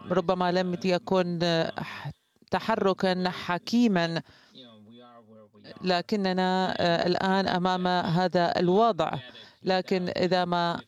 ربما لم يكن تحركا حكيما، لكننا الآن أمام هذا الوضع. لكن إذا ما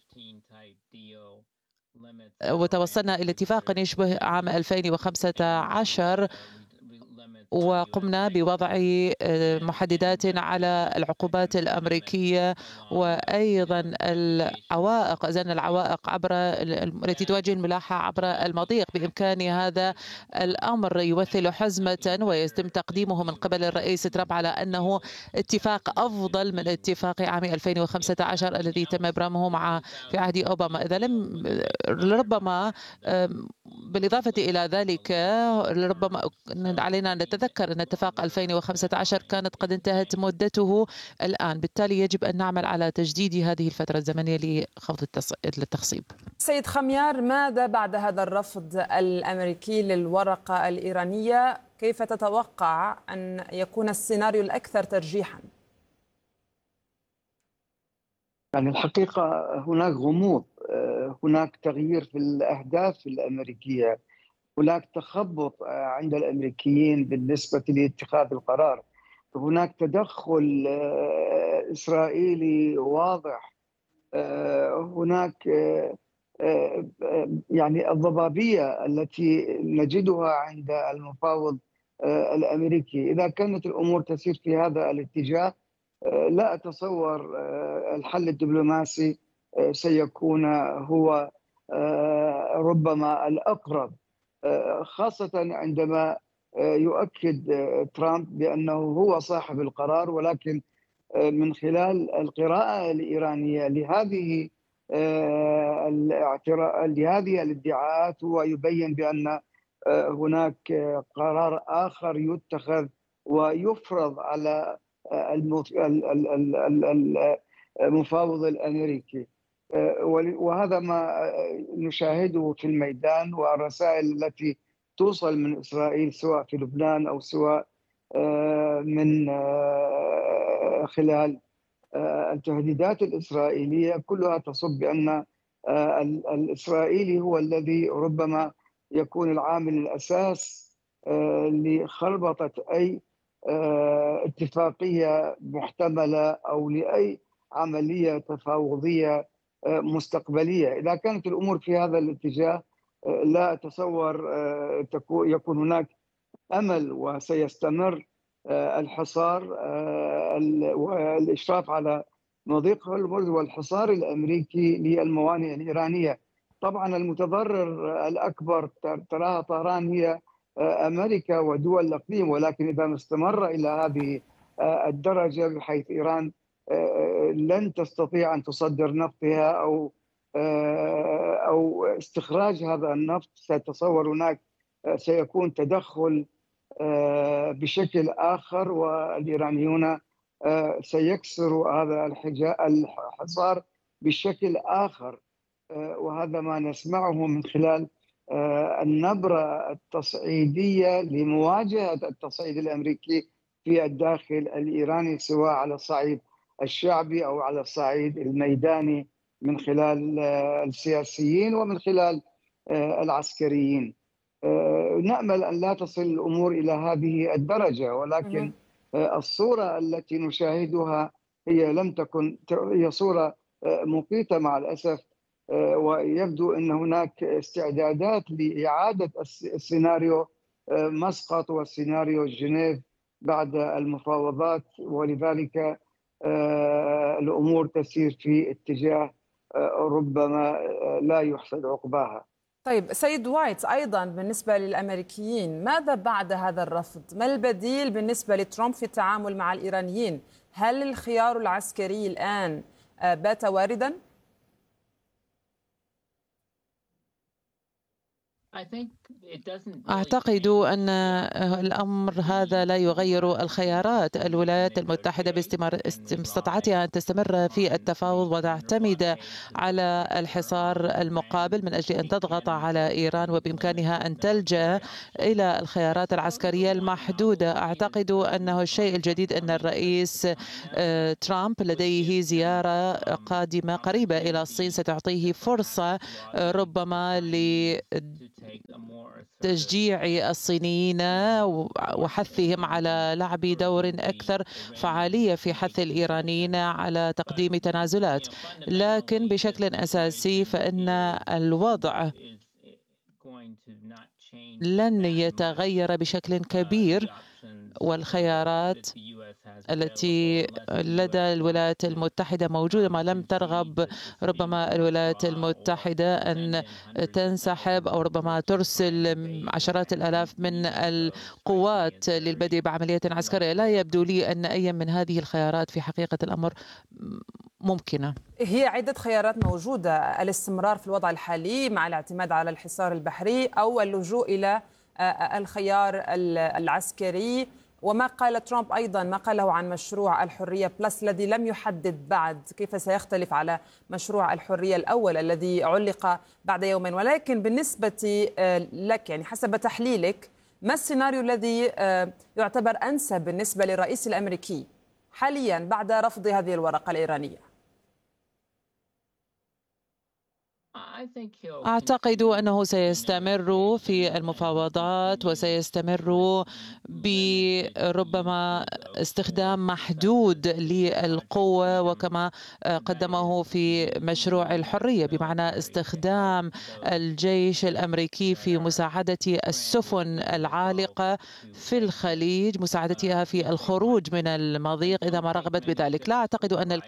وتوصلنا إلى اتفاق يشبه عام 2015 وقمنا بوضع محددات على العقوبات الأمريكية، وأيضا العوائق، أزلنا العوائق التي تواجه الملاحة عبر المضيق. بإمكان هذا الأمر يمثل حزمة ويتم تقديمه من قبل الرئيس ترامب على أنه اتفاق أفضل من اتفاق عام 2015 الذي تم إبرامه في عهد أوباما. إذا لم ربما بالإضافة إلى ذلك ربما علينا أن نتذكر أن اتفاق 2015 كانت قد انتهت مدته الآن، بالتالي يجب أن نعمل على تجديد هذه الفترة الزمنية لخفض التخصيب. سيد خميار، ماذا بعد هذا الرفض الأمريكي للورقة الإيرانية؟ كيف تتوقع أن يكون السيناريو الأكثر ترجيحا؟ يعني الحقيقة هناك غموض، هناك تغيير في الأهداف الأمريكية، هناك تخبط عند الأمريكيين بالنسبة لاتخاذ القرار، هناك تدخل إسرائيلي واضح، هناك يعني الضبابية التي نجدها عند المفاوض الأمريكي. إذا كانت الأمور تسير في هذا الاتجاه لا أتصور الحل الدبلوماسي سيكون هو ربما الأقرب، خاصة عندما يؤكد ترامب بأنه هو صاحب القرار، ولكن من خلال القراءة الإيرانية لهذه الادعاءات هو يبين بأن هناك قرار آخر يتخذ ويفرض على المفاوض الأمريكي، وهذا ما نشاهده في الميدان، والرسائل التي توصل من إسرائيل سواء في لبنان أو سواء من خلال التهديدات الإسرائيلية كلها تصب بأن الإسرائيلي هو الذي ربما يكون العامل الأساس لخربطة أي اتفاقية محتملة أو لأي عملية تفاوضية مستقبلية. إذا كانت الأمور في هذا الاتجاه لا أتصور يكون هناك أمل، وسيستمر الحصار والإشراف على مضيق هرمز والحصار الأمريكي للموانئ الإيرانية. طبعا المتضرر الأكبر تراها طهران هي أمريكا ودول الإقليم، ولكن إذا استمر إلى هذه الدرجة بحيث إيران لن تستطيع أن تصدر نفطها أو استخراج هذا النفط، سيتصور هناك سيكون تدخل بشكل آخر، والإيرانيون سيكسروا هذا الحصار بشكل آخر، وهذا ما نسمعه من خلال النبرة التصعيدية لمواجهة التصعيد الأمريكي في الداخل الإيراني، سواء على الصعيد الشعبي أو على الصعيد الميداني من خلال السياسيين ومن خلال العسكريين. نأمل أن لا تصل الأمور إلى هذه الدرجة، ولكن الصورة التي نشاهدها هي لم تكن، هي صورة مقيتة مع الأسف، ويبدو أن هناك استعدادات لإعادة السيناريو مسقط والسيناريو جنيف بعد المفاوضات، ولذلك الأمور تسير في اتجاه ربما لا يحسد عقباها. طيب سيد وايت، أيضا بالنسبة للأمريكيين ماذا بعد هذا الرفض؟ ما البديل بالنسبة لترامب في التعامل مع الإيرانيين؟ هل الخيار العسكري الآن بات وارداً؟ أعتقد أن الأمر هذا لا يغير الخيارات. الولايات المتحدة باستطاعتها أن تستمر في التفاوض وتعتمد على الحصار المقابل من أجل أن تضغط على إيران، وبإمكانها أن تلجأ إلى الخيارات العسكرية المحدودة. أعتقد أنه الشيء الجديد أن الرئيس ترامب لديه زيارة قادمة قريبة إلى الصين ستعطيه فرصة ربما تشجيع الصينيين وحثهم على لعب دور أكثر فعالية في حث الإيرانيين على تقديم تنازلات، لكن بشكل أساسي فإن الوضع لن يتغير بشكل كبير، والخيارات التي لدى الولايات المتحدة موجودة. ما لم ترغب ربما الولايات المتحدة أن تنسحب أو ربما ترسل عشرات الآلاف من القوات للبدء بعملية عسكرية. لا يبدو لي أن أي من هذه الخيارات في حقيقة الأمر ممكنة. هي عدة خيارات موجودة: الاستمرار في الوضع الحالي مع الاعتماد على الحصار البحري، أو اللجوء إلى الخيار العسكري. وما قال ترامب أيضا، ما قاله عن مشروع الحرية بلس الذي لم يحدد بعد كيف سيختلف على مشروع الحرية الأول الذي علق بعد يومين. ولكن بالنسبة لك، يعني حسب تحليلك، ما السيناريو الذي يعتبر أنسب بالنسبة للرئيس الأمريكي حاليا بعد رفض هذه الورقة الإيرانية؟ أعتقد أنه سيستمر في المفاوضات وسيستمر بربما استخدام محدود للقوة، وكما قدمه في مشروع الحرية، بمعنى استخدام الجيش الأمريكي في مساعدة السفن العالقة في الخليج، مساعدتها في الخروج من المضيق إذا ما رغبت بذلك. لا أعتقد أن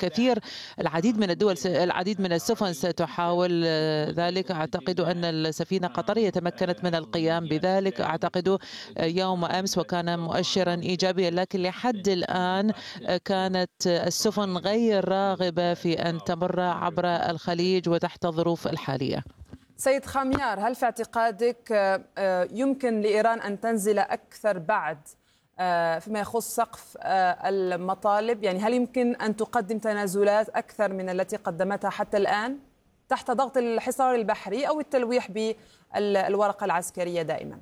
العديد من السفن ستحاول ذلك. أعتقد أن السفينة القطرية تمكنت من القيام بذلك، أعتقد يوم أمس، وكان مؤشرا إيجابيا، لكن لحد الآن كانت السفن غير راغبة في أن تمر عبر الخليج وتحت الظروف الحالية. سيد خاميار، هل في اعتقادك يمكن لإيران أن تنزل أكثر بعد فيما يخص سقف المطالب؟ يعني هل يمكن أن تقدم تنازلات أكثر من التي قدمتها حتى الآن تحت ضغط الحصار البحري أو التلويح بالورقة العسكرية دائما؟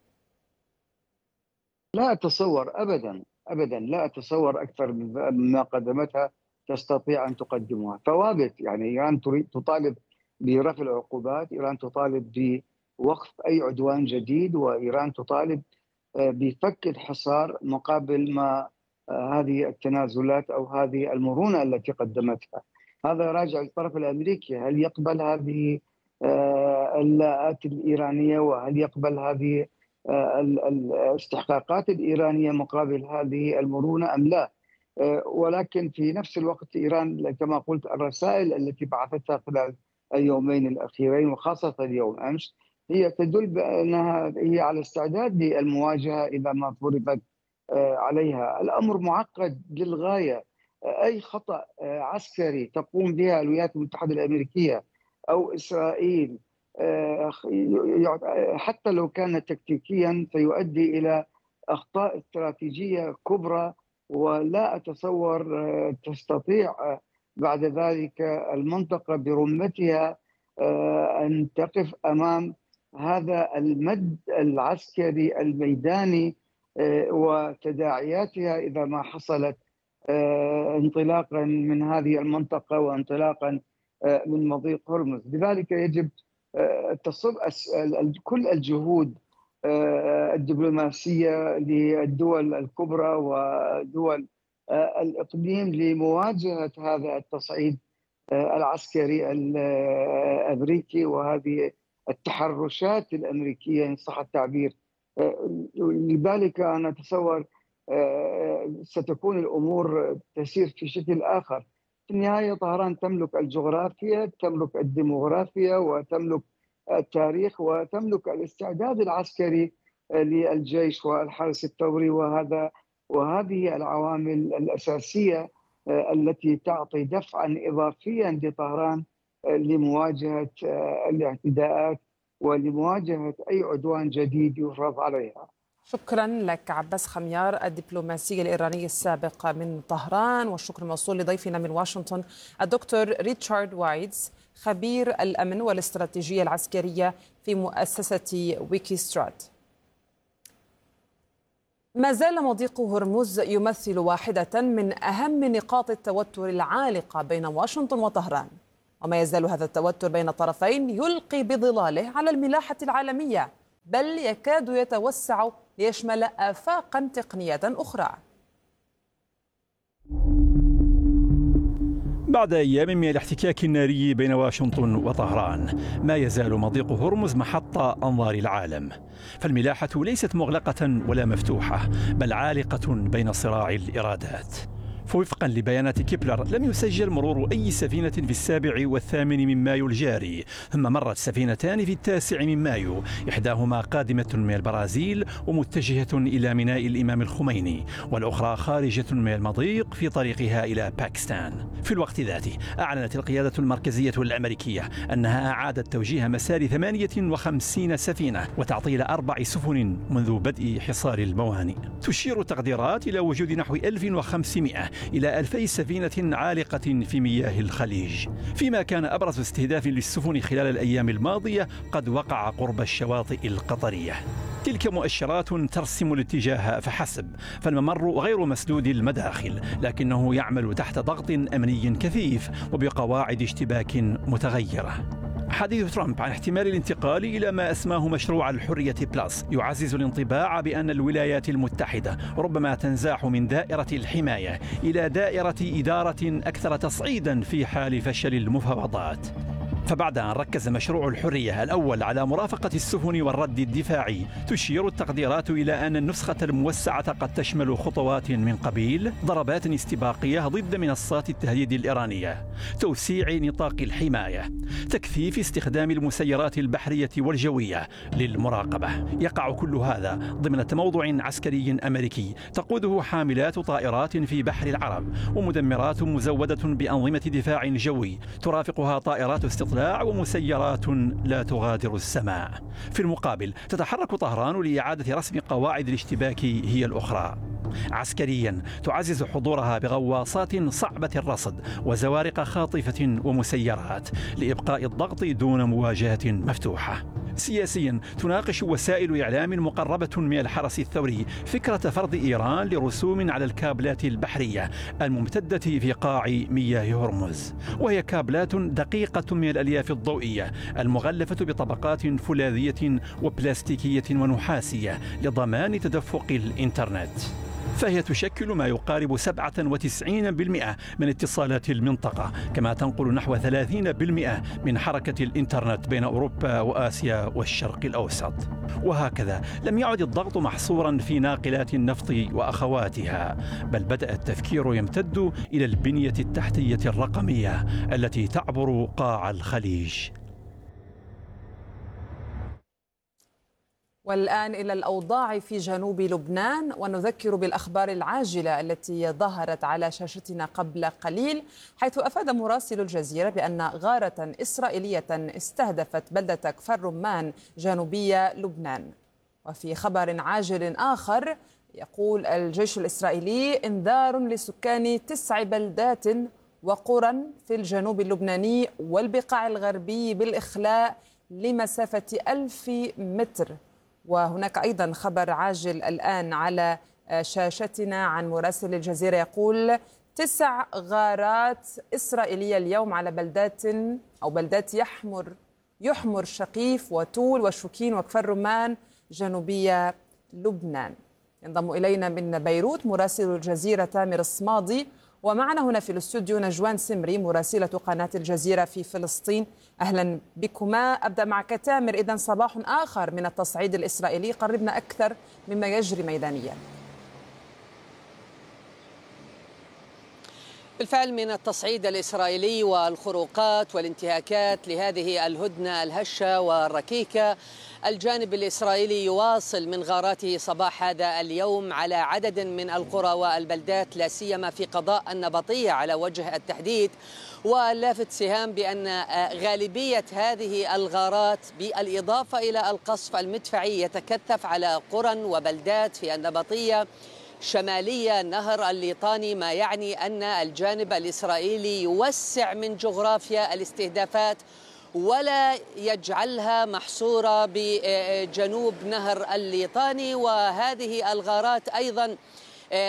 لا أتصور أبدا لا أتصور أكثر مما قدمتها تستطيع أن تقدمها. ثوابت، يعني إيران تطالب برفع العقوبات، إيران تطالب بوقف أي عدوان جديد، وإيران تطالب بفك الحصار مقابل ما هذه التنازلات أو هذه المرونة التي قدمتها. هذا راجع للطرف الأمريكي، هل يقبل هذه اللاءات الإيرانية، وهل يقبل هذه الاستحقاقات الإيرانية مقابل هذه المرونة أم لا؟ ولكن في نفس الوقت إيران كما قلت، الرسائل التي بعثتها خلال اليومين الأخيرين وخاصة اليوم أمس هي تدل بأنها هي على استعداد للمواجهة إذا ما فرضت عليها. الأمر معقد للغاية. أي خطأ عسكري تقوم بها الولايات المتحدة الأمريكية أو إسرائيل حتى لو كان تكتيكيا فيؤدي إلى أخطاء استراتيجية كبرى، ولا أتصور تستطيع بعد ذلك المنطقة برمتها أن تقف أمام هذا المد العسكري الميداني وتداعياتها إذا ما حصلت انطلاقا من هذه المنطقة وانطلاقا من مضيق هرمز. لذلك يجب تصب كل الجهود الدبلوماسية للدول الكبرى ودول الإقليم لمواجهة هذا التصعيد العسكري الأمريكي وهذه التحرشات الأمريكية إن صح التعبير. لذلك أنا أتصور ستكون الأمور تسير في شكل آخر. في النهاية طهران تملك الجغرافيا، تملك الديموغرافيا، وتملك التاريخ، وتملك الاستعداد العسكري للجيش والحرس الثوري، وهذه العوامل الأساسية التي تعطي دفعا إضافيا لطهران لمواجهة الاعتداءات ولمواجهة أي عدوان جديد يفرض عليها. شكرا لك عباس خميار، الدبلوماسي الإيراني السابق من طهران، والشكر موصول لضيفنا من واشنطن الدكتور ريتشارد وايتز، خبير الأمن والاستراتيجية العسكرية في مؤسسة ويكيسترات. ما زال مضيق هرمز يمثل واحدة من أهم نقاط التوتر العالقة بين واشنطن وطهران، وما يزال هذا التوتر بين الطرفين يلقي بظلاله على الملاحة العالمية. بل يكاد يتوسع ليشمل آفاقا تقنية أخرى. بعد أيام من الاحتكاك الناري بين واشنطن وطهران، ما يزال مضيق هرمز محط أنظار العالم، فالملاحة ليست مغلقة ولا مفتوحة، بل عالقة بين صراع الإرادات. فوفقا لبيانات كيبلر لم يسجل مرور أي سفينة في 7 والثامن من مايو الجاري، ثم مرت سفينتان في 9 من مايو، إحداهما قادمة من البرازيل ومتجهة إلى ميناء الإمام الخميني، والأخرى خارجة من المضيق في طريقها إلى باكستان. في الوقت ذاته أعلنت القيادة المركزية الأمريكية أنها أعادت توجيه مسار 58 سفينة وتعطيل 4 سفن منذ بدء حصار الموانئ. تشير التقديرات إلى وجود نحو 1500 إلى 2000 سفينة عالقة في مياه الخليج، فيما كان أبرز استهداف للسفن خلال الأيام الماضية قد وقع قرب الشواطئ القطرية. تلك مؤشرات ترسم الاتجاه فحسب، فالممر غير مسدود المداخل، لكنه يعمل تحت ضغط أمني كثيف وبقواعد اشتباك متغيرة. حديث ترامب عن احتمال الانتقال إلى ما أسماه مشروع الحرية بلس يعزز الانطباع بأن الولايات المتحدة ربما تنزاح من دائرة الحماية إلى دائرة إدارة أكثر تصعيدا في حال فشل المفاوضات. فبعد أن ركز مشروع الحرية الأول على مرافقة السفن والرد الدفاعي، تشير التقديرات إلى أن النسخة الموسعة قد تشمل خطوات من قبيل ضربات استباقية ضد منصات التهديد الإيرانية، توسيع نطاق الحماية، تكثيف استخدام المسيرات البحرية والجوية للمراقبة. يقع كل هذا ضمن تموضع عسكري أمريكي تقوده حاملات طائرات في بحر العرب ومدمرات مزودة بأنظمة دفاع جوي ترافقها طائرات استطلاع ومسيرات لا تغادر السماء. في المقابل تتحرك طهران لإعادة رسم قواعد الاشتباك هي الأخرى. عسكريا تعزز حضورها بغواصات صعبة الرصد وزوارق خاطفة ومسيرات لإبقاء الضغط دون مواجهة مفتوحة. سياسيا تناقش وسائل إعلام مقربة من الحرس الثوري فكرة فرض إيران لرسوم على الكابلات البحرية الممتدة في قاع مياه هرمز، وهي كابلات دقيقة من الألياف الضوئية المغلفة بطبقات فولاذية وبلاستيكية ونحاسية لضمان تدفق الإنترنت، فهي تشكل ما يقارب 97% من اتصالات المنطقة، كما تنقل نحو 30% من حركة الإنترنت بين أوروبا وآسيا والشرق الأوسط. وهكذا لم يعد الضغط محصورا في ناقلات النفط وأخواتها، بل بدأ التفكير يمتد إلى البنية التحتية الرقمية التي تعبر قاع الخليج. والآن إلى الأوضاع في جنوب لبنان، ونذكر بالأخبار العاجلة التي ظهرت على شاشتنا قبل قليل، حيث أفاد مراسل الجزيرة بأن غارة إسرائيلية استهدفت بلدة كفر رمان جنوبي لبنان. وفي خبر عاجل آخر، يقول الجيش الإسرائيلي إنذار لسكان 9 بلدات وقرى في الجنوب اللبناني والبقاع الغربي بالإخلاء لمسافة 1000 متر. وهناك أيضا خبر عاجل الآن على شاشتنا عن مراسل الجزيرة، يقول 9 غارات إسرائيلية اليوم على بلدات يحمر شقيف وتول وشوكين وكفر رمان جنوبي لبنان. ينضم إلينا من بيروت مراسل الجزيرة تامر الصمادي، ومعنا هنا في الاستوديو نجوان سمري مراسلة قناة الجزيرة في فلسطين. أهلا بكما. أبدأ معك تامر. إذن صباح آخر من التصعيد الإسرائيلي، قربنا أكثر مما يجري ميدانيا. بالفعل من التصعيد الإسرائيلي والخروقات والانتهاكات لهذه الهدنة الهشة والركيكة، الجانب الإسرائيلي يواصل من غاراته صباح هذا اليوم على عدد من القرى والبلدات، لا سيما في قضاء النبطية على وجه التحديد. ولافت سهام بأن غالبية هذه الغارات بالإضافة إلى القصف المدفعي يتكثف على قرى وبلدات في النبطية شمالية نهر الليطاني، ما يعني أن الجانب الإسرائيلي يوسع من جغرافيا الاستهدافات ولا يجعلها محصورة بجنوب نهر الليطاني. وهذه الغارات أيضا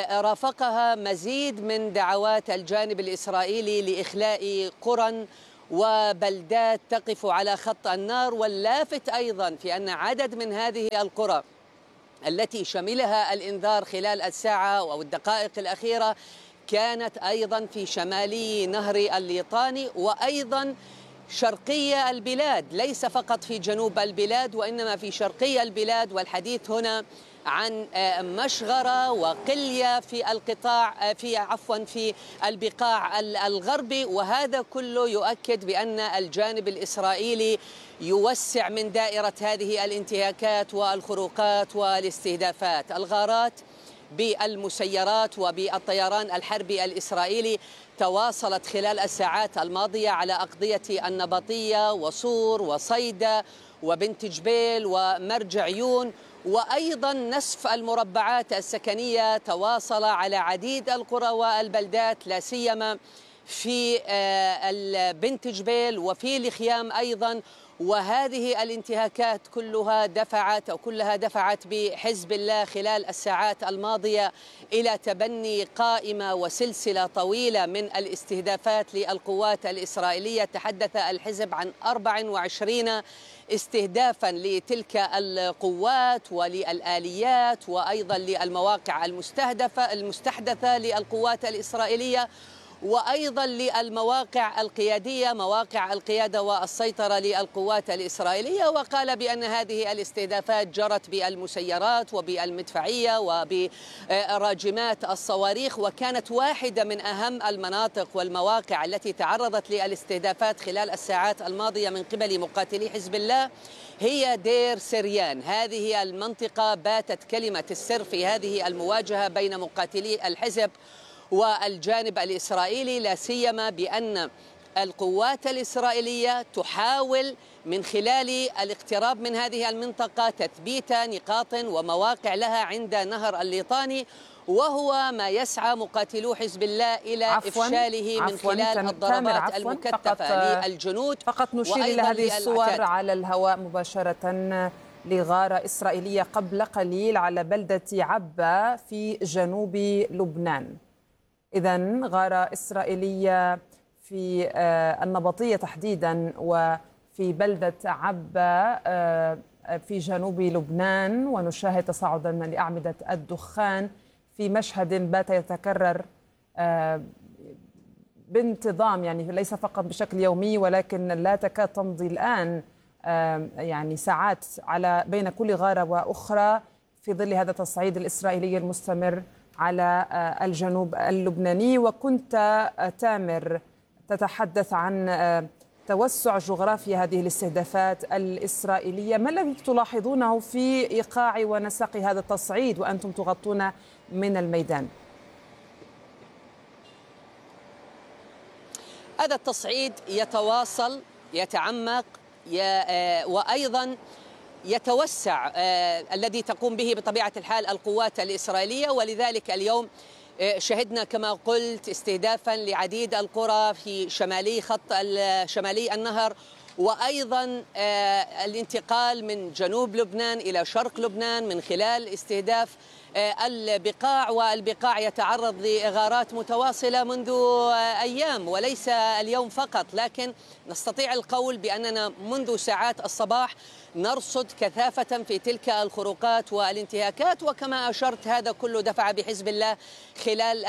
رافقها مزيد من دعوات الجانب الإسرائيلي لإخلاء قرى وبلدات تقف على خط النار. واللافت أيضا في أن عدد من هذه القرى التي شملها الإنذار خلال الساعة أو الدقائق الأخيرة كانت أيضا في شمالي نهر الليطاني وأيضا شرقي البلاد، ليس فقط في جنوب البلاد وإنما في شرقي البلاد. والحديث هنا عن مشغرة وقلية في القطاع في البقاع الغربي. وهذا كله يؤكد بأن الجانب الإسرائيلي يوسع من دائرة هذه الانتهاكات والخروقات والاستهدافات. الغارات بالمسيرات وبالطيران الحربي الإسرائيلي تواصلت خلال الساعات الماضية على أقضية النبطية وصور وصيدا وبنت جبيل ومرج عيون، وأيضا نسف المربعات السكنية تواصل على عديد القرى والبلدات، لا سيما في بنت جبيل وفي الخيام أيضا. وهذه الانتهاكات كلها دفعت بحزب الله خلال الساعات الماضية إلى تبني قائمة وسلسلة طويلة من الاستهدافات للقوات الإسرائيلية. تحدث الحزب عن 24 استهدافا لتلك القوات وللآليات وأيضا للمواقع المستحدثة للقوات الإسرائيلية وأيضا للمواقع القيادية، مواقع القيادة والسيطرة للقوات الإسرائيلية. وقال بأن هذه الاستهدافات جرت بالمسيرات وبالمدفعية وبراجمات الصواريخ، وكانت واحدة من أهم المناطق والمواقع التي تعرضت للاستهدافات خلال الساعات الماضية من قبل مقاتلي حزب الله هي دير سريان. هذه المنطقة باتت كلمة السر في هذه المواجهة بين مقاتلي الحزب والجانب الإسرائيلي، لا سيما بأن القوات الإسرائيلية تحاول من خلال الاقتراب من هذه المنطقة تثبيت نقاط ومواقع لها عند نهر الليطاني، وهو ما يسعى مقاتلو حزب الله إلى إفشاله من خلال الضربات المكثفة للجنود. فقط نشير إلى هذه الصور على الهواء مباشرة لغارة إسرائيلية قبل قليل على بلدة عبا في جنوب لبنان. إذن غارة إسرائيلية في النبطية تحديدا وفي بلدة عبا في جنوب لبنان، ونشاهد تصاعدا لأعمدة الدخان في مشهد بات يتكرر بانتظام، يعني ليس فقط بشكل يومي ولكن لا تكاد تمضي الآن يعني ساعات على بين كل غارة وأخرى في ظل هذا التصعيد الإسرائيلي المستمر على الجنوب اللبناني. وكنت تامر تتحدث عن توسع جغرافيا هذه الاستهدافات الإسرائيلية، ما الذي تلاحظونه في إيقاع ونسق هذا التصعيد وأنتم تغطون من الميدان؟ هذا التصعيد يتواصل يتعمق وأيضا يتوسع الذي تقوم به بطبيعة الحال القوات الإسرائيلية. ولذلك اليوم شهدنا كما قلت استهدافا لعديد القرى في شمالي النهر، وأيضا الانتقال من جنوب لبنان إلى شرق لبنان من خلال استهداف البقاع. والبقاع يتعرض لإغارات متواصلة منذ أيام وليس اليوم فقط، لكن نستطيع القول بأننا منذ ساعات الصباح نرصد كثافة في تلك الخروقات والانتهاكات. وكما أشرت هذا كله دفع بحزب الله خلال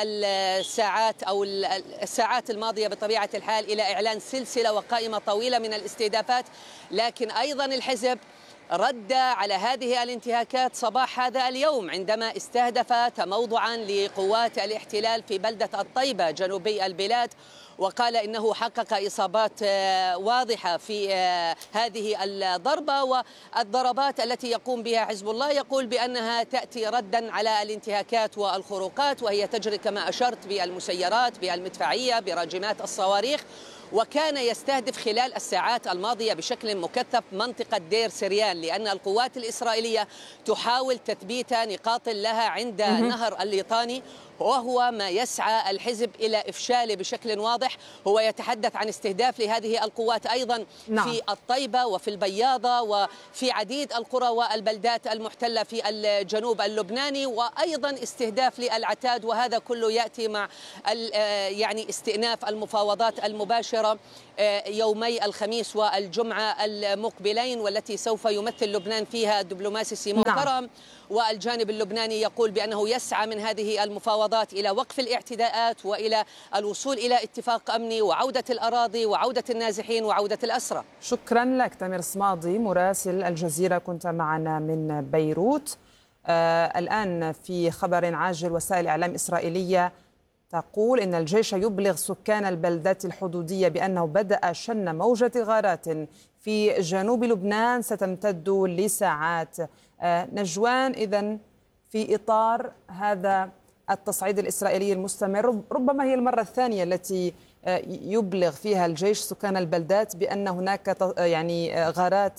الساعات الماضية بطبيعة الحال إلى إعلان سلسلة وقائمة طويلة من الاستهدافات. لكن أيضا الحزب رد على هذه الانتهاكات صباح هذا اليوم عندما استهدف تموضعا لقوات الاحتلال في بلدة الطيبة جنوبي البلاد، وقال إنه حقق إصابات واضحة في هذه الضربة. والضربات التي يقوم بها حزب الله يقول بأنها تأتي ردا على الانتهاكات والخروقات، وهي تجري كما أشرت بالمسيرات بالمدفعية براجمات الصواريخ. وكان يستهدف خلال الساعات الماضية بشكل مكثف منطقة دير سريان، لأن القوات الإسرائيلية تحاول تثبيت نقاط لها عند نهر الليطاني. وهو ما يسعى الحزب إلى إفشاله بشكل واضح. هو يتحدث عن استهداف لهذه القوات أيضا في الطيبة وفي البياضة وفي عديد القرى والبلدات المحتلة في الجنوب اللبناني، وأيضا استهداف للعتاد، وهذا كله يأتي مع يعني استئناف المفاوضات المباشرة يومي الخميس والجمعة المقبلين، والتي سوف يمثل لبنان فيها الدبلوماسي سيمون كرم. والجانب اللبناني يقول بأنه يسعى من هذه المفاوضات إلى وقف الاعتداءات وإلى الوصول إلى اتفاق أمني وعودة الأراضي وعودة النازحين وعودة الأسرى. شكرا لك تامر صمادي مراسل الجزيرة، كنت معنا من بيروت. الآن في خبر عاجل، وسائل إعلام إسرائيلية تقول إن الجيش يبلغ سكان البلدات الحدودية بأنه بدأ شن موجة غارات في جنوب لبنان ستمتد لساعات. نجوان، إذن في إطار هذا التصعيد الإسرائيلي المستمر، ربما هي المرة الثانية التي يبلغ فيها الجيش سكان البلدات بأن هناك يعني غارات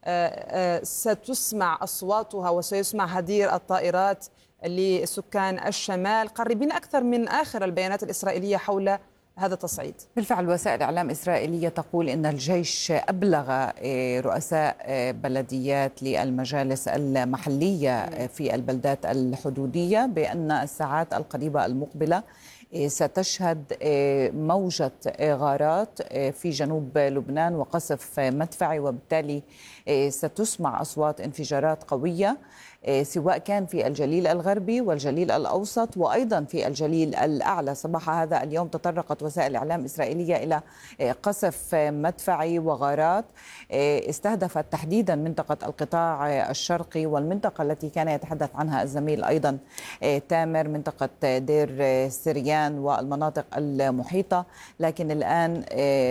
ستسمع أصواتها وسيسمع هدير الطائرات لسكان الشمال. قربين أكثر من آخر البيانات الإسرائيلية حول هذا التصعيد. بالفعل وسائل إعلام إسرائيلية تقول إن الجيش أبلغ رؤساء بلديات للمجالس المحلية في البلدات الحدودية بأن الساعات القريبة المقبلة ستشهد موجة غارات في جنوب لبنان وقصف مدفعي، وبالتالي ستسمع أصوات انفجارات قوية سواء كان في الجليل الغربي والجليل الأوسط وأيضا في الجليل الأعلى. صباح هذا اليوم تطرقت وسائل الإعلام إسرائيلية إلى قصف مدفعي وغارات استهدفت تحديدا منطقة القطاع الشرقي والمنطقة التي كان يتحدث عنها الزميل أيضا تامر، منطقة دير سريان والمناطق المحيطة. لكن الآن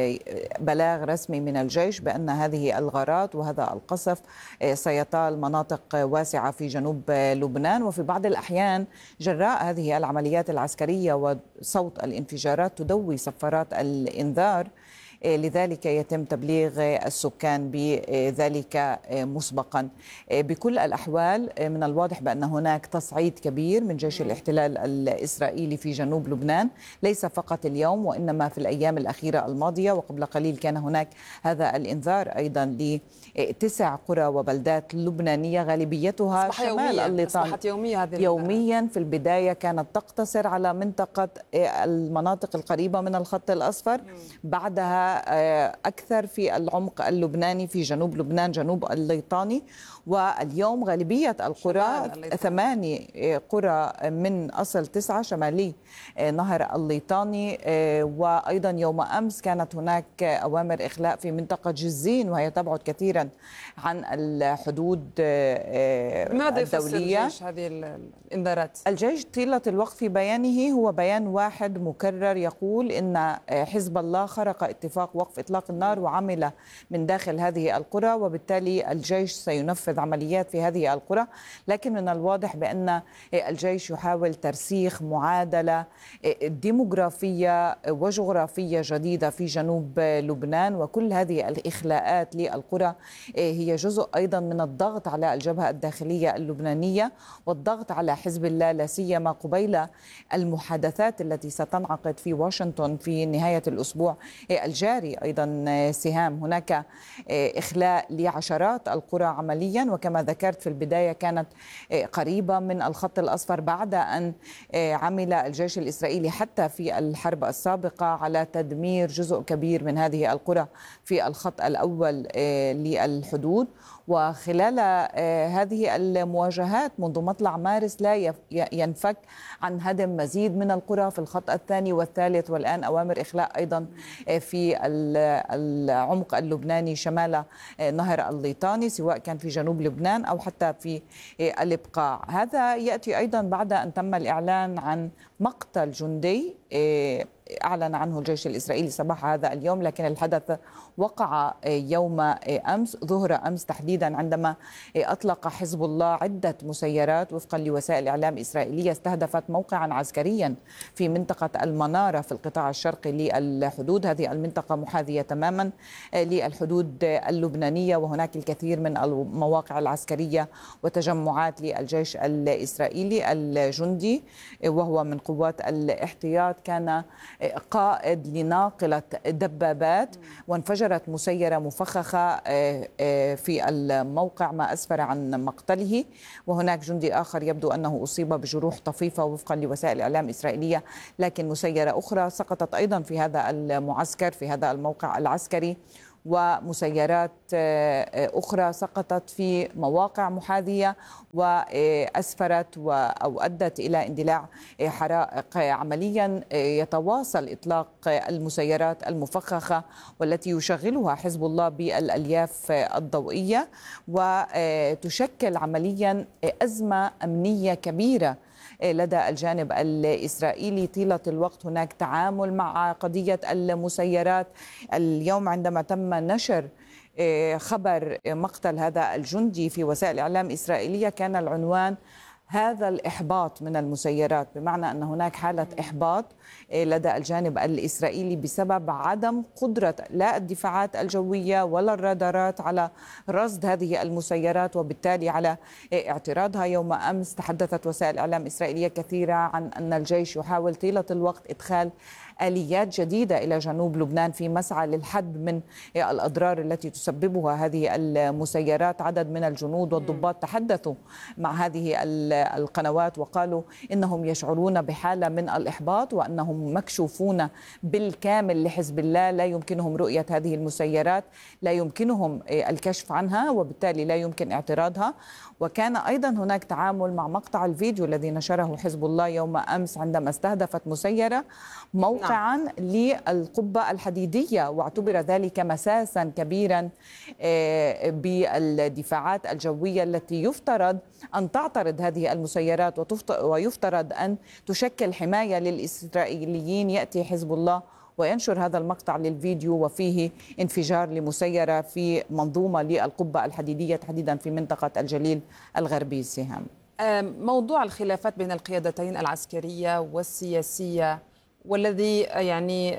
بلاغ رسمي من الجيش بأن هذه الغارات وهذا القصف سيطال مناطق واسعة في جنوب لبنان، وفي بعض الأحيان جراء هذه العمليات العسكرية وصوت الانفجارات تدوي صفارات الإنذار، لذلك يتم تبليغ السكان بذلك مسبقا. بكل الأحوال من الواضح بأن هناك تصعيد كبير من جيش الاحتلال الإسرائيلي في جنوب لبنان، ليس فقط اليوم وإنما في الأيام الأخيرة الماضية، وقبل قليل كان هناك هذا الإنذار أيضا ل9 قرى وبلدات لبنانية غالبيتها شمال الليطان. أصبحت يوميا في البداية كانت تقتصر على منطقة المناطق القريبة من الخط الأصفر، بعدها أكثر في العمق اللبناني في جنوب لبنان جنوب الليطاني، واليوم غالبية القرى 8 قرى من أصل 9 شمالي نهر الليطاني. وأيضا يوم أمس كانت هناك أوامر إخلاء في منطقة جزين وهي تبعد كثيرا عن الحدود الدولية. ماذا يفسر الجيش هذه الإنذارات؟ الجيش طيلة الوقت في بيانه هو بيان واحد مكرر يقول إن حزب الله خرق اتفاق وقف إطلاق النار وعمل من داخل هذه القرى، وبالتالي الجيش سينفذ عمليات في هذه القرى. لكن من الواضح بأن الجيش يحاول ترسيخ معادلة ديموغرافية وجغرافية جديدة في جنوب لبنان، وكل هذه الإخلاءات للقرى هي جزء أيضا من الضغط على الجبهة الداخلية اللبنانية والضغط على حزب الله، لا سيما قبيل المحادثات التي ستنعقد في واشنطن في نهاية الأسبوع الجاري. أيضا سهام هناك إخلاء لعشرات القرى عمليا، وكما ذكرت في البداية كانت قريبة من الخط الأصفر بعد أن عمل الجيش الإسرائيلي حتى في الحرب السابقة على تدمير جزء كبير من هذه القرى في الخط الأول للحدود. وخلال هذه المواجهات منذ مطلع مارس لا ينفك عن هدم مزيد من القرى في الخط الثاني والثالث، والآن أوامر إخلاء أيضا في العمق اللبناني شمال نهر الليطاني سواء كان في جنوب لبنان أو حتى في الإبقاع. هذا يأتي أيضا بعد أن تم الإعلان عن مقتل جندي أعلن عنه الجيش الإسرائيلي صباح هذا اليوم، لكن الحدث وقع يوم أمس، ظهر أمس تحديدا، عندما أطلق حزب الله عدة مسيرات وفقا لوسائل إعلام إسرائيلية استهدفت موقعا عسكريا في منطقة المنارة في القطاع الشرقي للحدود. هذه المنطقة محاذية تماما للحدود اللبنانية، وهناك الكثير من المواقع العسكرية وتجمعات للجيش الإسرائيلي. الجندي وهو من قوات الاحتياط كان قائد لناقلة دبابات، وانفجرت مسيرة مفخخة في الموقع ما أسفر عن مقتله، وهناك جندي آخر يبدو أنه أصيب بجروح طفيفة وفقا لوسائل إعلام إسرائيلية، لكن مسيرة أخرى سقطت أيضا في هذا المعسكر في هذا الموقع العسكري، ومسيرات أخرى سقطت في مواقع محاذية وأسفرت أو أدت إلى اندلاع حرائق. عمليا يتواصل إطلاق المسيرات المفخخة والتي يشغلها حزب الله بالألياف الضوئية، وتشكل عمليا أزمة أمنية كبيرة لدى الجانب الإسرائيلي. طيلة الوقت هناك تعامل مع قضية المسيرات. اليوم عندما تم نشر خبر مقتل هذا الجندي في وسائل إعلام إسرائيلية كان العنوان هذا الإحباط من المسيرات، بمعنى أن هناك حالة إحباط لدى الجانب الإسرائيلي بسبب عدم قدرة لا الدفاعات الجوية ولا الرادارات على رصد هذه المسيرات، وبالتالي على اعتراضها. يوم أمس تحدثت وسائل إعلام إسرائيلية كثيرة عن أن الجيش يحاول طيلة الوقت إدخال آليات جديدة إلى جنوب لبنان في مسعى للحد من الأضرار التي تسببها هذه المسيرات. عدد من الجنود والضباط تحدثوا مع هذه القنوات وقالوا إنهم يشعرون بحالة من الإحباط وأنهم مكشوفون بالكامل لحزب الله، لا يمكنهم رؤية هذه المسيرات، لا يمكنهم الكشف عنها، وبالتالي لا يمكن اعتراضها. وكان أيضا هناك تعامل مع مقطع الفيديو الذي نشره حزب الله يوم أمس عندما استهدفت مسيرة موقعا للقبة الحديدية، واعتبر ذلك مساسا كبيرا بالدفاعات الجوية التي يفترض أن تعترض هذه المسيرات ويفترض أن تشكل حماية للإسرائيليين. يأتي حزب الله وينشر هذا المقطع للفيديو وفيه انفجار لمسيرة في منظومة للقبة الحديدية تحديدا في منطقة الجليل الغربي. سهام، موضوع الخلافات بين القيادتين العسكرية والسياسية والذي يعني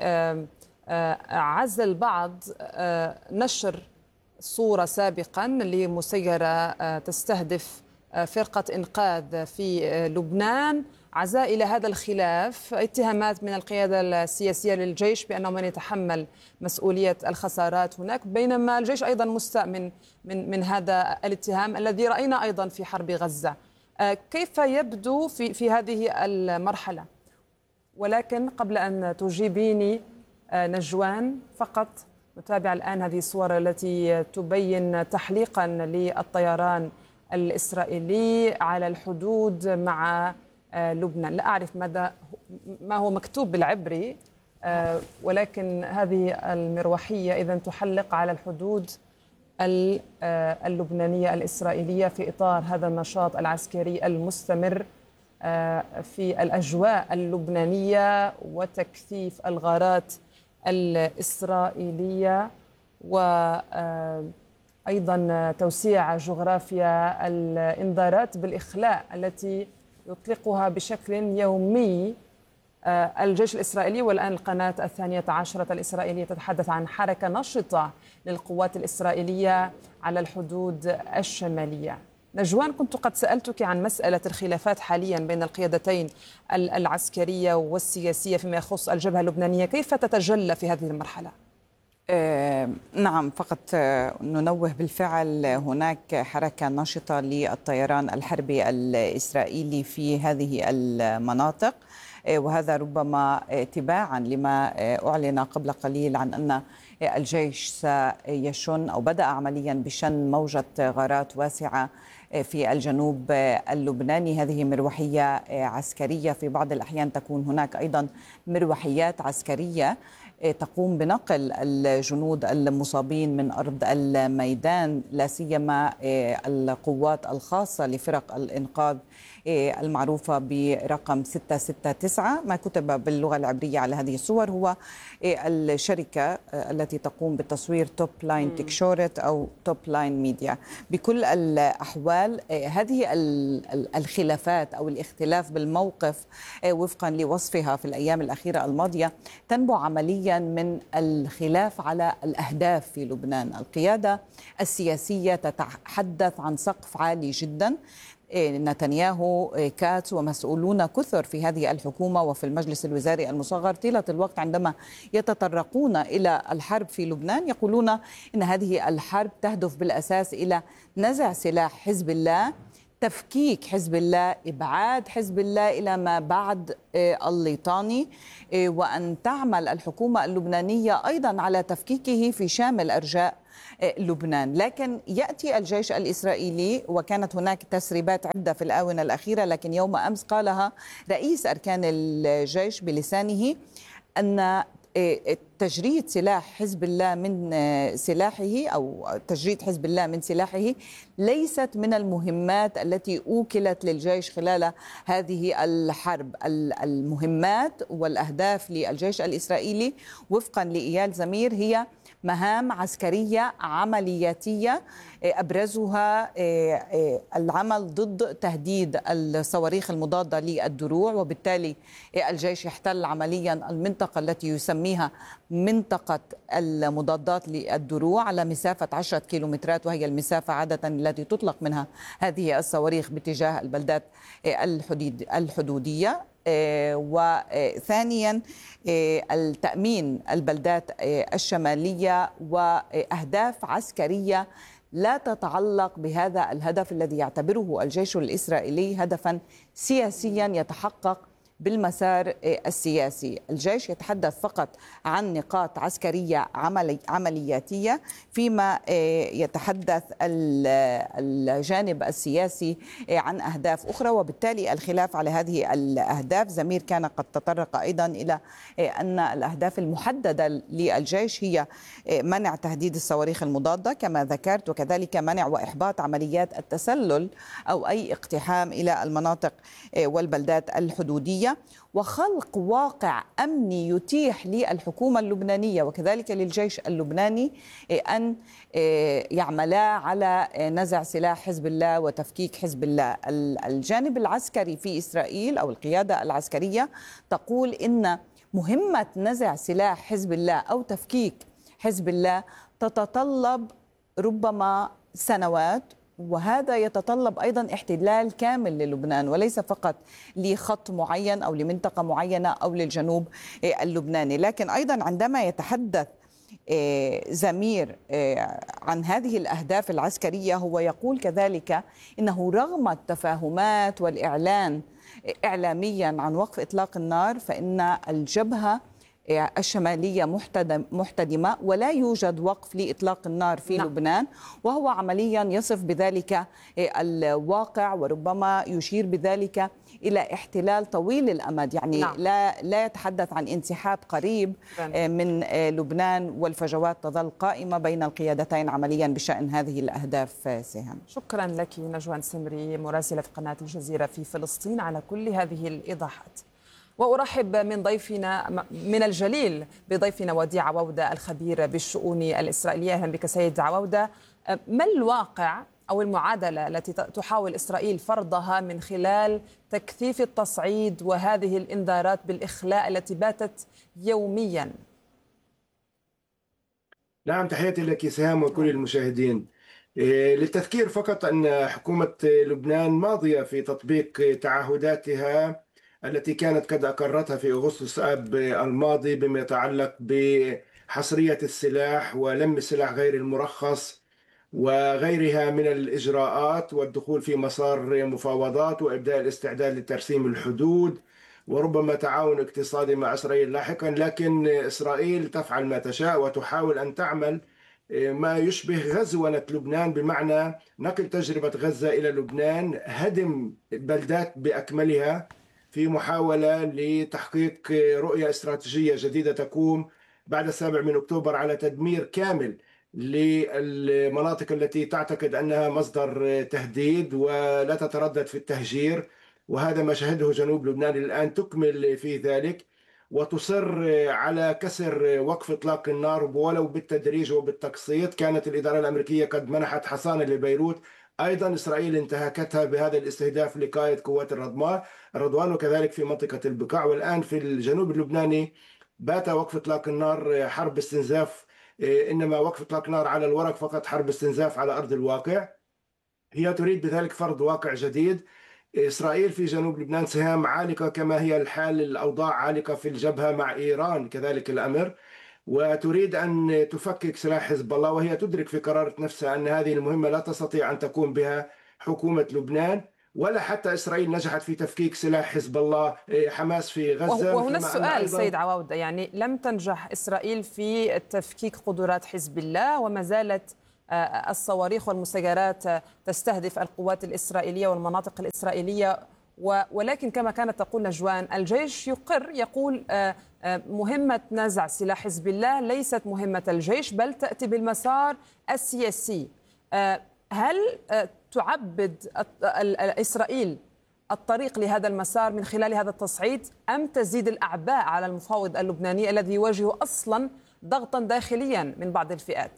عز البعض نشر صورة سابقا لمسيرة تستهدف فرقة إنقاذ في لبنان، عزاء إلى هذا الخلاف، اتهامات من القيادة السياسية للجيش بأنه من يتحمل مسؤولية الخسارات هناك، بينما الجيش أيضا مستاء من هذا الاتهام الذي رأينا أيضا في حرب غزة. كيف يبدو في هذه المرحلة؟ ولكن قبل أن تجيبيني نجوان، فقط نتابع الآن هذه الصور التي تبين تحليقا للطيران الإسرائيلي على الحدود مع لبنان. لا أعرف ما هو مكتوب بالعبري، ولكن هذه المروحية إذن تحلق على الحدود اللبنانية الإسرائيلية في إطار هذا النشاط العسكري المستمر في الأجواء اللبنانية وتكثيف الغارات الإسرائيلية، وأيضا توسيع جغرافيا الإنذارات بالإخلاء التي يطلقها بشكل يومي الجيش الإسرائيلي. والآن القناة 12 الإسرائيلية تتحدث عن حركة نشطة للقوات الإسرائيلية على الحدود الشمالية. نجوان، كنت قد سألتك عن مسألة الخلافات حاليا بين القيادتين العسكرية والسياسية فيما يخص الجبهة اللبنانية، كيف تتجلى في هذه المرحلة؟ نعم، فقط ننوه بالفعل هناك حركة نشطة للطيران الحربي الإسرائيلي في هذه المناطق، وهذا ربما تباعا لما أعلن قبل قليل عن أن الجيش سيشن أو بدأ عمليا بشن موجة غارات واسعة في الجنوب اللبناني. هذه مروحية عسكرية، في بعض الأحيان تكون هناك أيضا مروحيات عسكرية تقوم بنقل الجنود المصابين من أرض الميدان، لا سيما القوات الخاصة لفرق الإنقاذ المعروفة برقم 669. ما كتب باللغة العبرية على هذه الصور هو الشركة التي تقوم بتصوير توب لاين تكشورت أو توب لاين ميديا. بكل الأحوال هذه الخلافات أو الاختلاف بالموقف وفقا لوصفها في الأيام الأخيرة الماضية تنبع عمليا من الخلاف على الأهداف في لبنان. القيادة السياسية تتحدث عن سقف عالي جدا. نتنياهو، كاتس ومسؤولون كثر في هذه الحكومة وفي المجلس الوزاري المصغر طيلة الوقت عندما يتطرقون إلى الحرب في لبنان يقولون إن هذه الحرب تهدف بالأساس إلى نزع سلاح حزب الله، تفكيك حزب الله، إبعاد حزب الله إلى ما بعد الليطاني، وأن تعمل الحكومة اللبنانية أيضا على تفكيكه في شامل أرجاء لبنان. لكن يأتي الجيش الإسرائيلي، وكانت هناك تسريبات عدة في الآونة الأخيرة، لكن يوم أمس قالها رئيس أركان الجيش بلسانه أن تجريد سلاح حزب الله من سلاحه أو تجريد حزب الله من سلاحه ليست من المهمات التي أوكلت للجيش خلال هذه الحرب. المهمات والأهداف للجيش الإسرائيلي وفقا لإيال زمير هي مهام عسكرية عملياتية، أبرزها العمل ضد تهديد الصواريخ المضادة للدروع، وبالتالي الجيش يحتل عمليا المنطقة التي يسميها منطقة المضادات للدروع على مسافة 10 كيلومترات، وهي المسافة عادة التي تطلق منها هذه الصواريخ باتجاه البلدات الحدودية. وثانيا التأمين البلدات الشمالية وأهداف عسكرية لا تتعلق بهذا الهدف الذي يعتبره الجيش الإسرائيلي هدفا سياسيا يتحقق بالمسار السياسي. الجيش يتحدث فقط عن نقاط عسكرية عملياتية، فيما يتحدث الجانب السياسي عن أهداف أخرى، وبالتالي الخلاف على هذه الأهداف. زمير كان قد تطرق أيضا إلى أن الأهداف المحددة للجيش هي منع تهديد الصواريخ المضادة كما ذكرت، وكذلك منع وإحباط عمليات التسلل أو أي اقتحام إلى المناطق والبلدات الحدودية، وخلق واقع أمني يتيح للحكومة اللبنانية وكذلك للجيش اللبناني أن يعملا على نزع سلاح حزب الله وتفكيك حزب الله. الجانب العسكري في إسرائيل أو القيادة العسكرية تقول إن مهمة نزع سلاح حزب الله أو تفكيك حزب الله تتطلب ربما سنوات، وهذا يتطلب أيضا احتلال كامل للبنان وليس فقط لخط معين أو لمنطقة معينة أو للجنوب اللبناني. لكن أيضا عندما يتحدث زمير عن هذه الأهداف العسكرية هو يقول كذلك إنه رغم التفاهمات والإعلان إعلاميا عن وقف إطلاق النار فإن الجبهة الشمالية محتدمة ولا يوجد وقف لإطلاق النار في لبنان، وهو عمليا يصف بذلك الواقع وربما يشير بذلك إلى احتلال طويل الأمد، يعني لا يتحدث عن انسحاب قريب من لبنان، والفجوات تظل قائمة بين القيادتين عمليا بشأن هذه الأهداف. سهام، شكرا لك نجوان سمري مراسلة قناة الجزيرة في فلسطين على كل هذه الإيضاحات. وأرحب من ضيفنا من الجليل بضيفنا وديع عوودة الخبير بالشؤون الإسرائيلية. أهلا بك سيد عوودة. ما الواقع أو المعادلة التي تحاول إسرائيل فرضها من خلال تكثيف التصعيد وهذه الإنذارات بالإخلاء التي باتت يوميا؟ نعم، تحياتي لك سهام وكل المشاهدين. للتذكير فقط أن حكومة لبنان ماضية في تطبيق تعهداتها التي كانت قد أقرتها في أغسطس آب الماضي بما يتعلق بحصرية السلاح ولم السلاح غير المرخص وغيرها من الإجراءات والدخول في مسار مفاوضات وإبداء الاستعداد لترسيم الحدود وربما تعاون اقتصادي مع إسرائيل لاحقا. لكن إسرائيل تفعل ما تشاء وتحاول أن تعمل ما يشبه غزوة لبنان، بمعنى نقل تجربة غزة إلى لبنان، هدم بلدات بأكملها في محاولة لتحقيق رؤية استراتيجية جديدة تقوم بعد 7 أكتوبر على تدمير كامل للمناطق التي تعتقد أنها مصدر تهديد ولا تتردد في التهجير، وهذا ما شهده جنوب لبنان الآن. تكمل في ذلك وتصر على كسر وقف إطلاق النار ولو بالتدريج وبالتقسيط. كانت الإدارة الأمريكية قد منحت حصانة لبيروت، أيضا إسرائيل انتهكتها بهذا الاستهداف لقائد قوات الرضوان وكذلك في منطقة البقاع. والآن في الجنوب اللبناني بات وقف إطلاق النار حرب استنزاف، إنما وقف إطلاق نار على الورق فقط، حرب استنزاف على أرض الواقع. هي تريد بذلك فرض واقع جديد. إسرائيل في جنوب لبنان سهام عالقة كما هي الحال، الأوضاع عالقة في الجبهة مع إيران كذلك الأمر، وتريد أن تفكك سلاح حزب الله، وهي تدرك في قرارة نفسها أن هذه المهمة لا تستطيع أن تقوم بها حكومة لبنان، ولا حتى إسرائيل نجحت في تفكيك سلاح حزب الله حماس في غزة. وهنا السؤال سيد عواودة، يعني لم تنجح إسرائيل في تفكيك قدرات حزب الله، وما زالت الصواريخ والمسيرات تستهدف القوات الإسرائيلية والمناطق الإسرائيلية، ولكن كما كانت تقول نجوان الجيش يقول مهمة نزع سلاح حزب الله ليست مهمة الجيش بل تأتي بالمسار السياسي. هل تعبد إسرائيل الطريق لهذا المسار من خلال هذا التصعيد، أم تزيد الأعباء على المفاوض اللبناني الذي يواجه أصلا ضغطا داخليا من بعض الفئات؟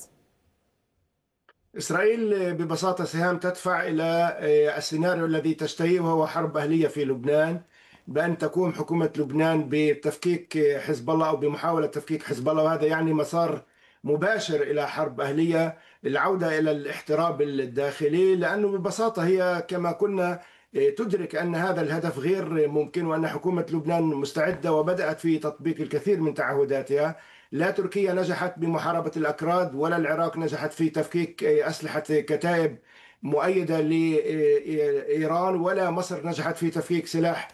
إسرائيل ببساطة سهام تدفع إلى السيناريو الذي تشتهيه وهو حرب أهلية في لبنان، بأن تقوم حكومة لبنان بتفكيك حزب الله أو بمحاولة تفكيك حزب الله، وهذا يعني مسار مباشر إلى حرب أهلية، العودة إلى الاحتراب الداخلي، لأنه ببساطة هي كما كنا تدرك أن هذا الهدف غير ممكن، وأن حكومة لبنان مستعدة وبدأت في تطبيق الكثير من تعهداتها. لا تركيا نجحت بمحاربة الأكراد، ولا العراق نجحت في تفكيك أسلحة كتائب مؤيدة لإيران، ولا مصر نجحت في تفكيك سلاح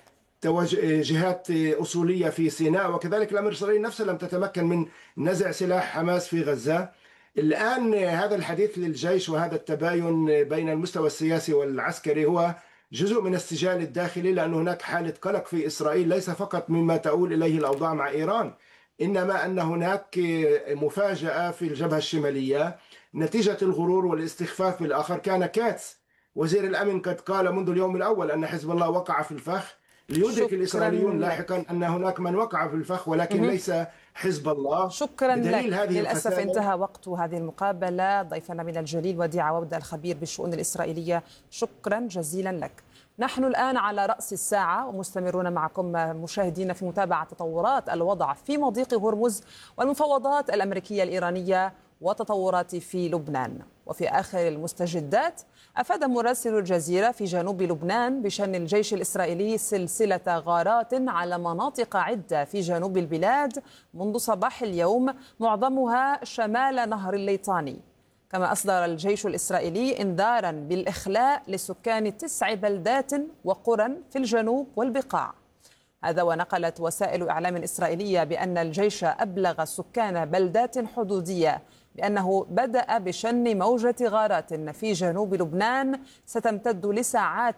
جهات أصولية في سيناء، وكذلك الأمر الإسرائيلي نفسه لم تتمكن من نزع سلاح حماس في غزة. الآن هذا الحديث للجيش وهذا التباين بين المستوى السياسي والعسكري هو جزء من السجال الداخلي، لأن هناك حالة قلق في إسرائيل ليس فقط مما تؤول إليه الأوضاع مع إيران، إنما أن هناك مفاجأة في الجبهة الشمالية نتيجة الغرور والاستخفاف بالآخر. كان كاتس وزير الأمن قد قال منذ اليوم الأول أن حزب الله وقع في الفخ، ليدرك الإسرائيليون لاحقا أن هناك من وقع في الفخ ولكن ليس حزب الله. شكرا لك. للأسف انتهى وقت هذه المقابلة. ضيفنا من الجليل وديع عودة الخبير بالشؤون الإسرائيلية، شكرا جزيلا لك. نحن الآن على رأس الساعة ومستمرون معكم مشاهدين في متابعة تطورات الوضع في مضيق هرمز والمفاوضات الأمريكية الإيرانية وتطورات في لبنان. وفي آخر المستجدات، أفاد مراسل الجزيرة في جنوب لبنان بشأن الجيش الإسرائيلي سلسلة غارات على مناطق عدة في جنوب البلاد منذ صباح اليوم، معظمها شمال نهر الليطاني. كما أصدر الجيش الإسرائيلي إنذارا بالإخلاء لسكان 9 بلدات وقرى في الجنوب والبقاع. هذا ونقلت وسائل إعلام إسرائيلية بأن الجيش أبلغ سكان بلدات حدودية بأنه بدأ بشن موجة غارات في جنوب لبنان ستمتد لساعات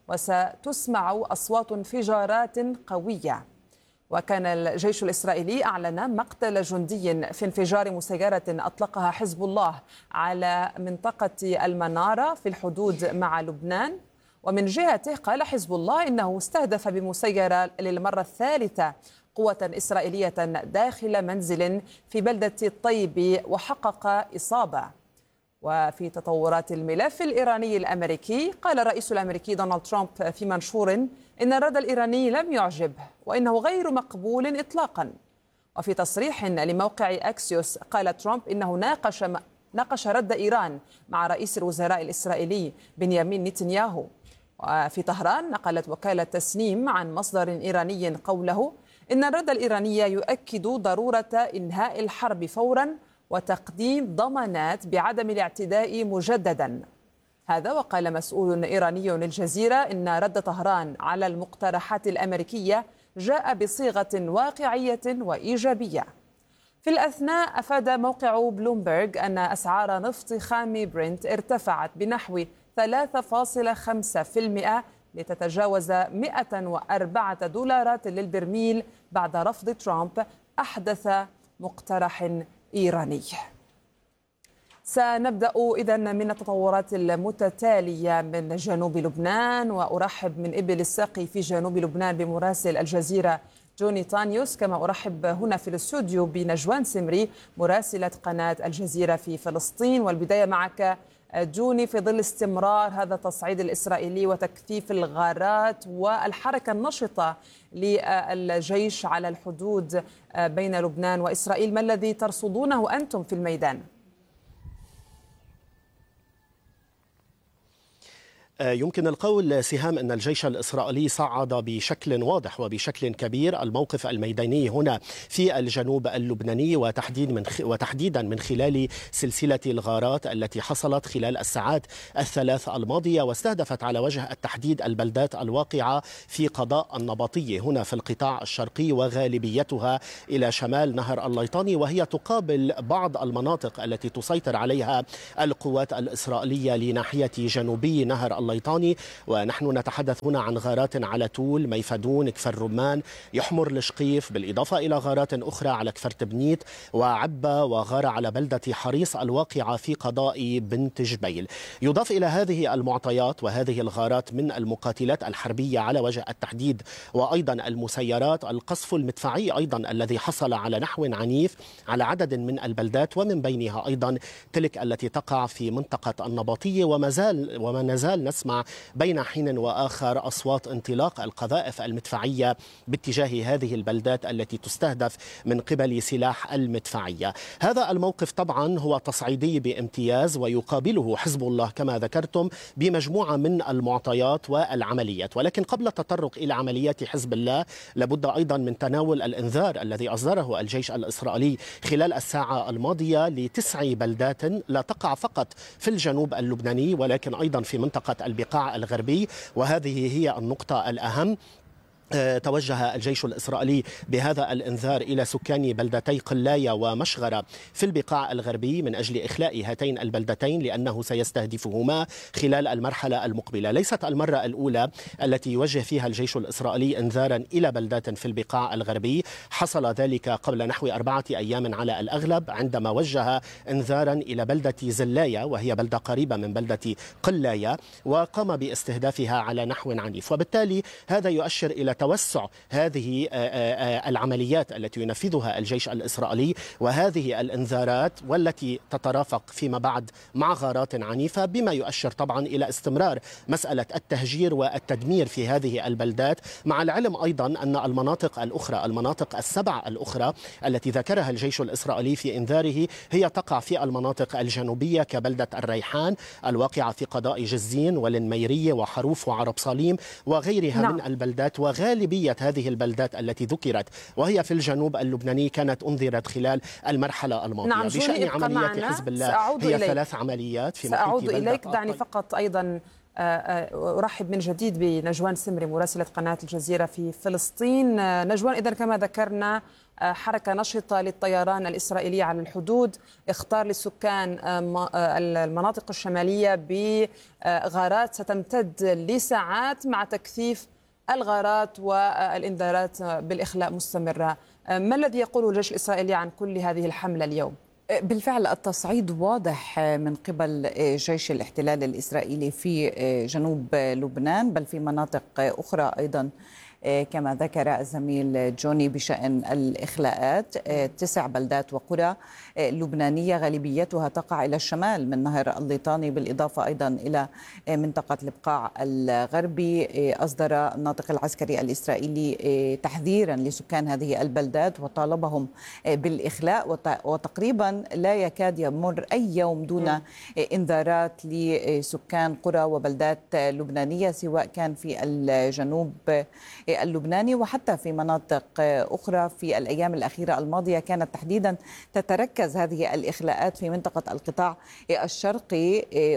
وستسمع أصوات انفجارات قوية. وكان الجيش الإسرائيلي أعلن مقتل جندي في انفجار مسيرة أطلقها حزب الله على منطقة المنارة في الحدود مع لبنان. ومن جهته قال حزب الله إنه استهدف بمسيرة للمرة الثالثة قوة إسرائيلية داخل منزل في بلدة الطيب وحقق إصابة. وفي تطورات الملف الإيراني الأمريكي، قال الرئيس الأمريكي دونالد ترامب في منشور إن الرد الإيراني لم يعجبه وإنه غير مقبول إطلاقا. وفي تصريح لموقع أكسيوس قال ترامب إنه ناقش رد إيران مع رئيس الوزراء الإسرائيلي بنيامين نتنياهو. وفي طهران نقلت وكالة تسنيم عن مصدر إيراني قوله إن الرد الإيراني يؤكد ضرورة إنهاء الحرب فورا وتقديم ضمانات بعدم الاعتداء مجددا. هذا وقال مسؤول إيراني للجزيرة إن رد طهران على المقترحات الأمريكية جاء بصيغة واقعية وإيجابية. في الأثناء، أفاد موقع بلومبرج أن أسعار نفط خام برنت ارتفعت بنحو 3.5% لتتجاوز $104 للبرميل بعد رفض ترامب أحدث مقترح إيراني. سنبدأ إذن من التطورات المتتالية من جنوب لبنان، وأرحب من إبل الساقي في جنوب لبنان بمراسل الجزيرة جوني تانيوس، كما أرحب هنا في الاستوديو بنجوان سمري مراسلة قناة الجزيرة في فلسطين. والبداية معك جوني، في ظل استمرار هذا التصعيد الإسرائيلي وتكثيف الغارات والحركة النشطة للجيش على الحدود بين لبنان وإسرائيل، ما الذي ترصدونه أنتم في الميدان؟ يمكن القول سهام أن الجيش الإسرائيلي صعد بشكل واضح وبشكل كبير الموقف الميداني هنا في الجنوب اللبناني، وتحديدا من خلال سلسلة الغارات التي حصلت خلال الساعات الثلاث الماضية، واستهدفت على وجه التحديد البلدات الواقعة في قضاء النبطية هنا في القطاع الشرقي، وغالبيتها إلى شمال نهر الليطاني، وهي تقابل بعض المناطق التي تسيطر عليها القوات الإسرائيلية لناحية جنوبي نهر الليطاني. ونحن نتحدث هنا عن غارات على تول، ميفدون، كفر رمان، يحمر الشقيف، بالإضافة إلى غارات أخرى على كفر تبنيت وعبة، وغارة على بلدة حريص الواقعة في قضاء بنت جبيل. يضاف إلى هذه المعطيات وهذه الغارات من المقاتلات الحربية على وجه التحديد وأيضا المسيرات، القصف المدفعي أيضا الذي حصل على نحو عنيف على عدد من البلدات، ومن بينها أيضا تلك التي تقع في منطقة النبطية. وما نزال نسمع بين حين وآخر أصوات انطلاق القذائف المدفعية باتجاه هذه البلدات التي تستهدف من قبل سلاح المدفعية. هذا الموقف طبعا هو تصعيدي بامتياز، ويقابله حزب الله كما ذكرتم بمجموعة من المعطيات والعمليات. ولكن قبل التطرق إلى عمليات حزب الله لابد أيضا من تناول الإنذار الذي أصدره الجيش الإسرائيلي خلال الساعة الماضية ل9 بلدات لا تقع فقط في الجنوب اللبناني ولكن أيضا في منطقة البقاع الغربي، وهذه هي النقطة الأهم. توجه الجيش الإسرائيلي بهذا الإنذار إلى سكان بلدتي قلاية ومشغرة في البقاع الغربي من أجل إخلاء هاتين البلدتين، لأنه سيستهدفهما خلال المرحلة المقبلة. ليست المرة الأولى التي يوجه فيها الجيش الإسرائيلي إنذارا إلى بلدات في البقاع الغربي. حصل ذلك قبل نحو 4 أيام على الأغلب، عندما وجه إنذارا إلى بلدة زلاية، وهي بلدة قريبة من بلدة قلاية، وقام باستهدافها على نحو عنيف. وبالتالي هذا يؤشر إلى توسع هذه العمليات التي ينفذها الجيش الإسرائيلي، وهذه الإنذارات والتي تترافق فيما بعد مع غارات عنيفة، بما يؤشر طبعا إلى استمرار مسألة التهجير والتدمير في هذه البلدات، مع العلم أيضا أن المناطق الأخرى، المناطق ال7 الأخرى التي ذكرها الجيش الإسرائيلي في إنذاره، هي تقع في المناطق الجنوبية كبلدة الريحان الواقعة في قضاء جزين والنميرية وحروف وعرب صليم وغيرها من البلدات. وغالبية هذه البلدات التي ذكرت وهي في الجنوب اللبناني كانت أنذرت خلال المرحلة الماضية. بشأن عمليات حزب الله هي 3 عمليات في سأعود إليك. دعني فقط أيضا أرحب من جديد بنجوان سمري مراسلة قناة الجزيرة في فلسطين. نجوان، إذن كما ذكرنا حركة نشطة للطيران الإسرائيلي على الحدود، اختار للسكان المناطق الشمالية بغارات ستمتد لساعات مع تكثيف الغارات والإنذارات بالإخلاء مستمرة. ما الذي يقوله الجيش الإسرائيلي عن كل هذه الحملة اليوم؟ بالفعل التصعيد واضح من قبل جيش الاحتلال الإسرائيلي في جنوب لبنان، بل في مناطق أخرى أيضا كما ذكر الزميل جوني بشأن الإخلاءات. 9 بلدات وقرى لبنانية غالبيتها تقع إلى الشمال من نهر الليطاني، بالإضافة أيضا إلى منطقة البقاع الغربي. أصدر الناطق العسكري الإسرائيلي تحذيرا لسكان هذه البلدات وطالبهم بالإخلاء، وتقريبا لا يكاد يمر أي يوم دون إنذارات لسكان قرى وبلدات لبنانية، سواء كان في الجنوب اللبناني وحتى في مناطق أخرى. في الأيام الأخيرة الماضية كانت تحديدا تتركز هذه الإخلاءات في منطقة القطاع الشرقي،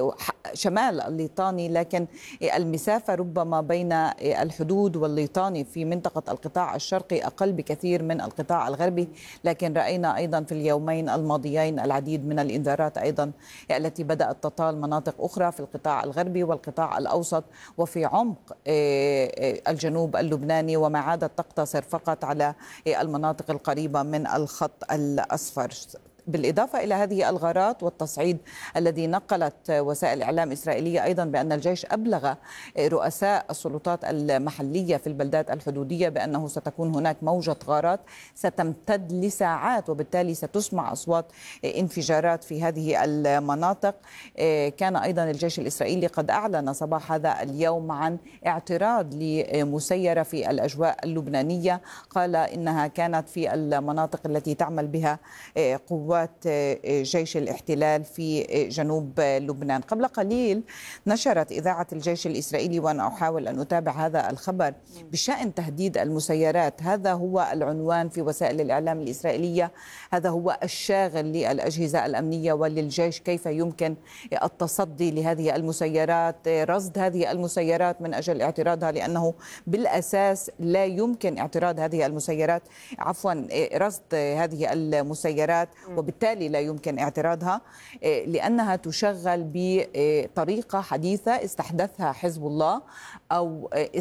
شمال الليطاني، لكن المسافة ربما بين الحدود والليطاني في منطقة القطاع الشرقي أقل بكثير من القطاع الغربي. لكن رأينا أيضا في اليومين الماضيين العديد من الإنذارات أيضا التي بدأت تطال مناطق أخرى في القطاع الغربي والقطاع الأوسط وفي عمق الجنوب اللبناني، وما عادت تقتصر فقط على المناطق القريبة من الخط الأصفر. بالإضافة إلى هذه الغارات والتصعيد الذي نقلت وسائل الإعلام الإسرائيلية أيضا بأن الجيش أبلغ رؤساء السلطات المحلية في البلدات الحدودية بأنه ستكون هناك موجة غارات ستمتد لساعات، وبالتالي ستسمع أصوات انفجارات في هذه المناطق. كان أيضا الجيش الإسرائيلي قد أعلن صباح هذا اليوم عن اعتراض لمسيرة في الأجواء اللبنانية، قال إنها كانت في المناطق التي تعمل بها قوات جيش الاحتلال في جنوب لبنان. قبل قليل نشرت إذاعة الجيش الإسرائيلي، وأنا أحاول أن أتابع هذا الخبر، بشأن تهديد المسيرات. هذا هو العنوان في وسائل الإعلام الإسرائيلية، هذا هو الشاغل للأجهزة الأمنية وللجيش، كيف يمكن التصدي لهذه المسيرات، رصد هذه المسيرات من أجل اعتراضها، لأنه بالأساس لا يمكن اعتراض هذه المسيرات، رصد هذه المسيرات، وبالتالي لا يمكن اعتراضها لأنها تشغل بطريقة حديثة استحدثها حزب الله أو